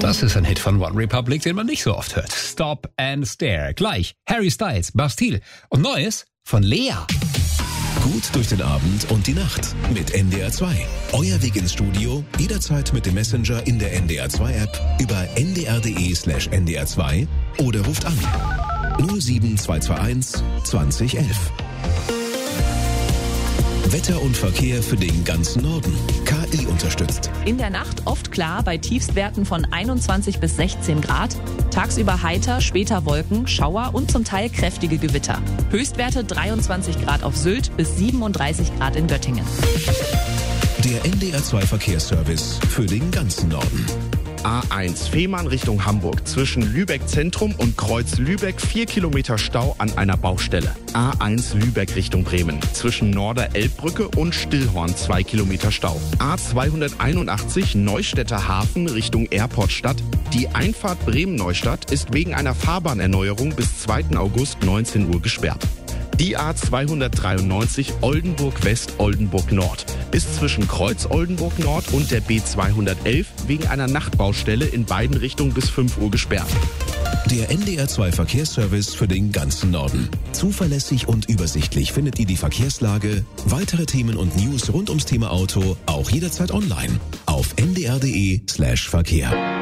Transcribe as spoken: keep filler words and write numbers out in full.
Das ist ein Hit von One Republic, den man nicht so oft hört. Stop and Stare. Gleich Harry Styles, Bastille und Neues von Lea. Gut durch den Abend und die Nacht mit N D R zwei. Euer Weg ins Studio, jederzeit mit dem Messenger in der N D R zwei App, über ndr.de slash ndr2 oder ruft an null sieben zwei zwei eins zwanzig elf. Wetter und Verkehr für den ganzen Norden. K I unterstützt. In der Nacht oft klar bei Tiefstwerten von einundzwanzig bis sechzehn Grad. Tagsüber heiter, später Wolken, Schauer und zum Teil kräftige Gewitter. Höchstwerte dreiundzwanzig Grad auf Sylt bis siebenunddreißig Grad in Göttingen. Der N D R zwei Verkehrsservice für den ganzen Norden. A eins Fehmarn Richtung Hamburg. Zwischen Lübeck Zentrum und Kreuz Lübeck vier Kilometer Stau an einer Baustelle. A eins Lübeck Richtung Bremen. Zwischen Norder-Elbbrücke und Stillhorn zwei Kilometer Stau. A zweihunderteinundachtzig Neustädter Hafen Richtung Airportstadt. Die Einfahrt Bremen-Neustadt ist wegen einer Fahrbahnerneuerung bis zweiten August neunzehn Uhr gesperrt. Die A zweihundertdreiundneunzig Oldenburg West Oldenburg Nord ist zwischen Kreuz Oldenburg Nord und der B zweihundertelf wegen einer Nachtbaustelle in beiden Richtungen bis fünf Uhr gesperrt. Der N D R zwei Verkehrsservice für den ganzen Norden. Zuverlässig und übersichtlich findet ihr die Verkehrslage, weitere Themen und News rund ums Thema Auto auch jederzeit online auf ndr.de slash Verkehr.